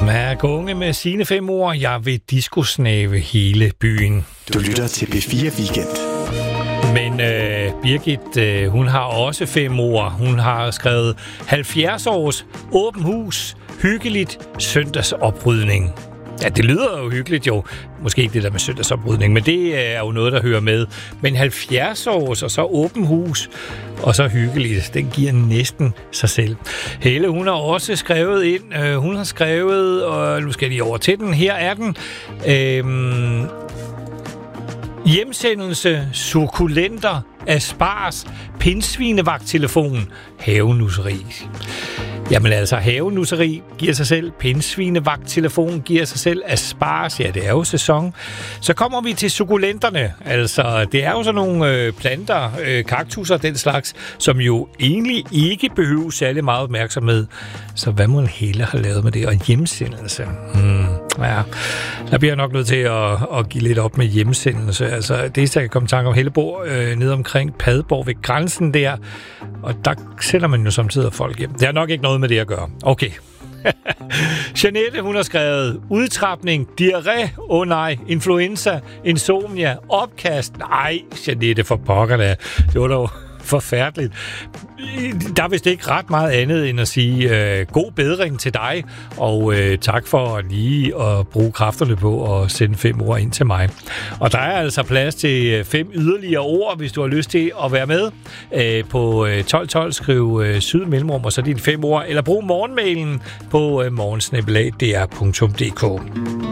Mærk unge med sine 5 ord. Jeg vil discosnave hele byen. Du lytter til P4 Weekend. Men Birgit, hun har også 5 ord. Hun har skrevet 70 års åben hus, hyggeligt søndagsoprydning. Ja, det lyder jo hyggeligt jo. Måske ikke det der med søndagsoprydning, men det er jo noget, der hører med. Men 70 års og så åben hus og så hyggeligt, den giver næsten sig selv. Helle, hun har også skrevet ind. Hun har skrevet, og nu skal jeg lige over til den. Her er den. Hjemsendelse, sukulenter, aspars, pindsvinevagttelefon, havenusseri. Jamen altså, havenusseri giver sig selv, pindsvinevagttelefon giver sig selv, aspars, ja, det er jo sæson. Så kommer vi til sukulenterne. Altså, det er jo sådan nogle planter, kaktusser, den slags, som jo egentlig ikke behøver særlig meget opmærksomhed. Så hvad må en Helle have lavet med det? Og en hjemsendelse? Ja, der bliver jeg nok nødt til at give lidt op med hjemsendelse. Altså, det jeg kan komme i tanke om, Helle bor nede omkring Padborg ved grænsen der, og der sender man jo samtidig folk hjem. Det har nok ikke noget med det at gøre. Okay. Jeanette, hun har skrevet udtrapning, diarré, nej, influenza, insomnia, opkast. Nej, Jeanette, for pokker da. Det var dog forfærdeligt. Der er vist ikke ret meget andet end at sige god bedring til dig, og tak for lige at bruge kræfterne på at sende 5 ord ind til mig. Og der er altså plads til 5 yderligere ord, hvis du har lyst til at være med. På 1212 skriv syd mellemrum, og så dine 5 ord, eller brug morgenmailen på morgensnabelag.dr.dk.